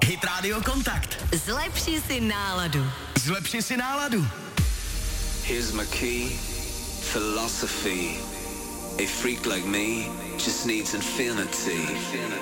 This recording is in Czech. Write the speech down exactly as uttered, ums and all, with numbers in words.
Hit Radio Kontakt. Zlepši si náladu. Zlepši si náladu. Here's my key, philosophy. A freak like me just needs infinity.